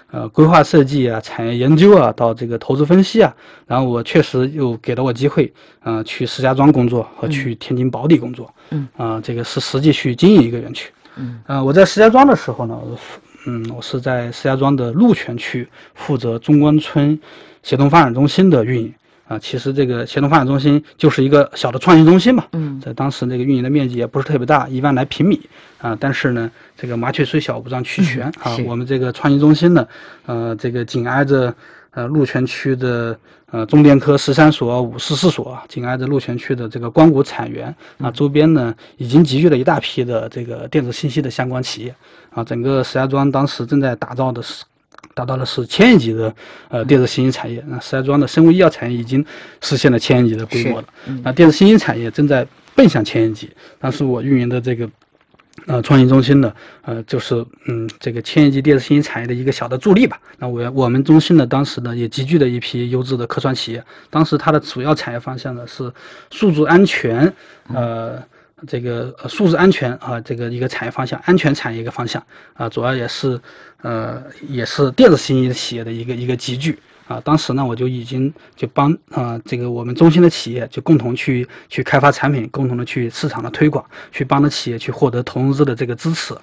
规划设计啊、产业研究啊，到这个投资分析啊，然后我确实又给了我机会，去石家庄工作和去天津宝坻工作，这个是实际去经营一个园区。我在石家庄的时候呢，我是在石家庄的鹿泉区负责中关村协同发展中心的运营。其实这个协同发展中心就是一个小的创新中心嘛，在当时这个运营的面积也不是特别大，1万来平米但是呢，这个麻雀虽小五脏俱全我们这个创新中心呢，这个紧挨着鹿泉区的中电科13所、544所，紧挨着鹿泉区的这个光谷产园周边呢已经集聚了一大批的这个电子信息的相关企业整个石家庄当时正在达到的是千亿级的电子信息产业。石家庄的生物医药产业已经实现了千亿级的规模了。电子信息产业正在奔向千亿级。当时我运营的这个创新中心呢，就是这个千亿级电子信息产业的一个小的助力吧。那我们中心呢，当时呢也集聚了一批优质的科创企业。当时它的主要产业方向呢是数字安全，这个数字安全这个一个产业方向，安全产业一个方向主要也是电子信息企业的一个集聚当时呢我就已经就帮这个我们中心的企业就共同去开发产品，共同的去市场的推广，去帮着企业去获得投融资的这个支持。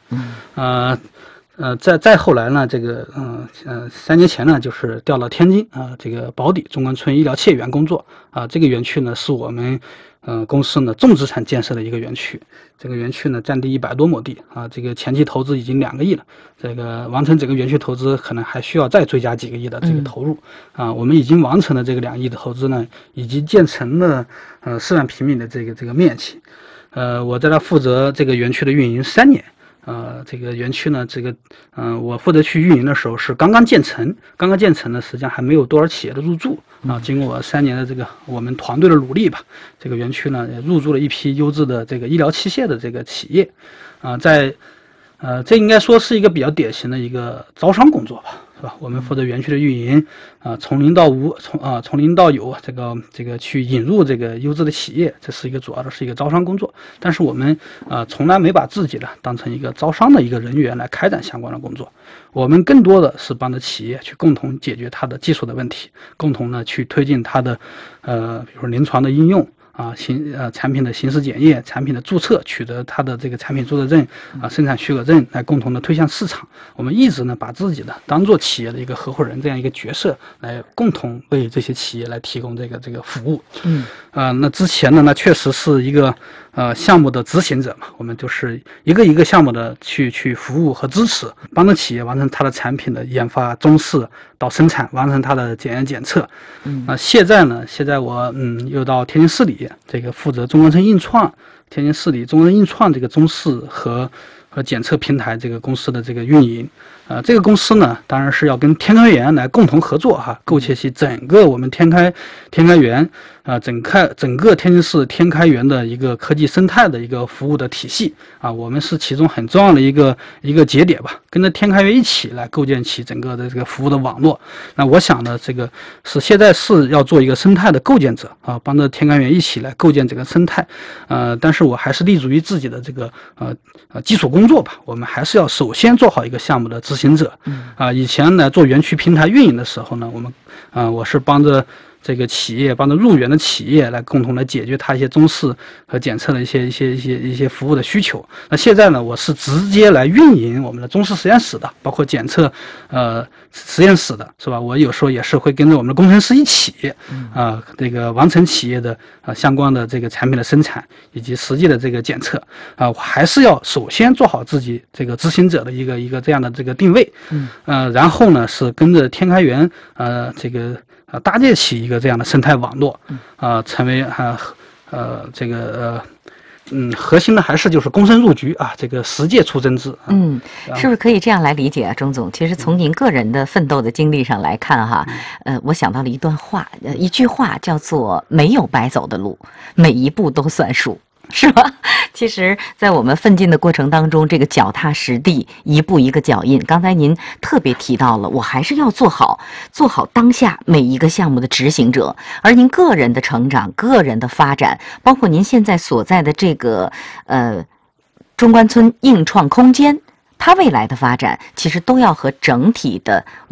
再后来呢，这个3年前呢，就是调到天津这个宝坻中关村医疗器械园工作这个园区呢是我们公司呢重资产建设的一个园区。这个园区呢占地100多亩地这个前期投资已经2个亿了，这个完成整个园区投资可能还需要再追加几个亿的这个投入我们已经完成了这个2亿的投资呢，已经建成了4万平米的这个面积。我在这负责这个园区的运营3年。这个园区呢，我负责去运营的时候是刚刚建成呢，实际上还没有多少企业的入驻经过我3年的这个我们团队的努力吧，这个园区呢也入驻了一批优质的这个医疗器械的这个企业这应该说是一个比较典型的一个招商工作吧，是吧？我们负责园区的运营从零到有这个去引入这个优质的企业，这是主要的是一个招商工作。但是我们从来没把自己当成一个招商的一个人员来开展相关的工作，我们更多的是帮着企业去共同解决它的技术的问题，共同呢去推进它的比如说临床的应用产品的形式检验，产品的注册，取得它的这个产品注册证生产许可证，来共同的推向市场。我们一直呢把自己当做企业的一个合伙人这样一个角色，来共同为这些企业来提供这个服务。那之前呢，那确实是一个项目的执行者嘛，我们就是一个一个项目的去服务和支持，帮助企业完成它的产品的研发、中试到生产，完成它的检验检测。现在我又到天津市里这个负责中关村印创，天津市里中关村印创这个中试和检测平台这个公司的这个运营。这个公司呢，当然是要跟天开园来共同合作构建起整个我们天开园整个天津市天开园的一个科技生态的一个服务的体系我们是其中很重要的一个节点吧，跟着天开园一起来构建起整个的这个服务的网络。那我想呢，这个现在是要做一个生态的构建者帮着天开园一起来构建整个生态。但是我还是立足于自己的这个基础工作吧，我们还是要首先做好一个项目的执行者。以前呢做园区平台运营的时候呢，我是帮着这个企业，帮着入园的企业来共同来解决它一些中试和检测的一些服务的需求。那现在呢，我是直接来运营我们的中试实验室的，包括检测实验室的，是吧？我有时候也是会跟着我们的工程师一起这个完成企业的相关的这个产品的生产以及实际的这个检测我还是要首先做好自己这个执行者的一个这样的这个定位。然后呢是跟着天开园这个搭建起一个这样的生态网络成为核心的还是就是躬身入局这个实践出真知。 是不是可以这样来理解钟总？其实从您个人的奋斗的经历上来看我想到了一句话叫做没有白走的路，每一步都算数。是吧？其实在我们奋进的过程当中，这个脚踏实地，一步一个脚印。刚才您特别提到了，我还是要做好当下每一个项目的执行者。而您个人的成长、个人的发展，包括您现在所在的这个中关村硬创空间，它未来的发展，其实都要和整体的